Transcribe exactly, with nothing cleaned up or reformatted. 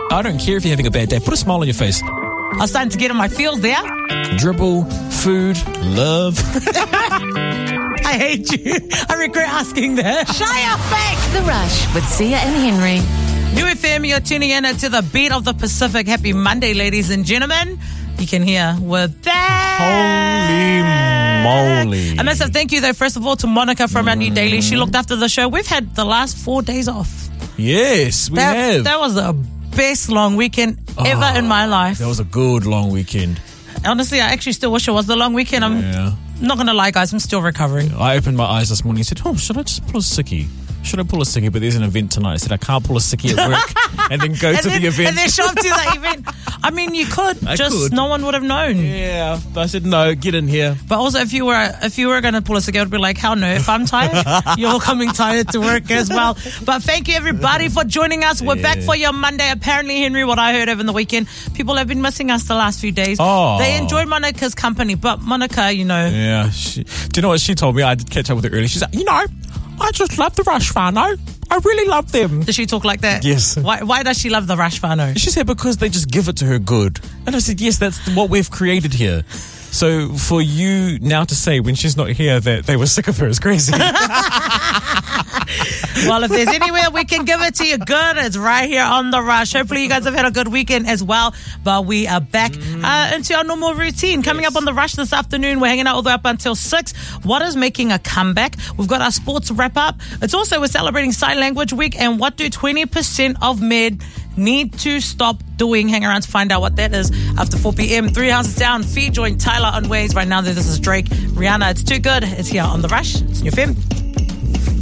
I don't care if you're having a bad day. Put a smile on your face. I was starting to get in my feels there. Dribble, food, love. I hate you. I regret asking that. Shia Fake. The Rush with Sia and Henry. New F M, you're tuning in to the beat of the Pacific. Happy Monday, ladies and gentlemen. You can hear with that. Holy moly. A massive thank you, though, first of all, to Monica from our new daily. She looked after the show. We've had the last four days off. Yes, we that, have. That was the best long weekend ever Oh, in my life. That was a good long weekend. Honestly, I actually still wish it was the long weekend. I'm Yeah. not going to lie, guys. I'm still recovering. I opened my eyes this morning and said, oh, should I just pull a sickie? Should I pull a sickie? But there's an event tonight. I said, I can't pull a sickie at work and then go and to then, the event. And then show up to the event. I mean, you could. I just could. no one would have known. Yeah. I said, no, get in here. But also, if you were if you were going to pull a cickie, it would be like, hell no. If I'm tired, you're coming tired to work as well. But thank you, everybody, for joining us. We're Yeah. back for your Monday. Apparently, Henry, what I heard over the weekend, people have been missing us the last few days. Oh. They enjoyed Monica's company. But Monica, you know. Yeah. She, do you know what she told me? I did catch up with her earlier. She's like, you know, I just love the Rush whānau. I really love them. Does she talk like that? Yes. Why, why does she love the Rush whānau? She said because they just give it to her good. And I said, yes, that's what we've created here. So for you now to say when she's not here that they were sick of her is crazy. Well, if there's anywhere we can give it to you good, it's right here on The Rush. Hopefully you guys have had a good weekend as well. But we are back uh, into our normal routine. Coming up on The Rush this afternoon, we're hanging out all the way up until six. What is making a comeback? We've got our sports wrap-up. It's also, we're celebrating Sign Language Week. And what do twenty percent of men need to stop doing? Hang around to find out what that is after four p.m. Three houses down. Fee joined Tyler on Waves. Right now, this is Drake. Rihanna, it's too good. It's here on The Rush. It's New F M.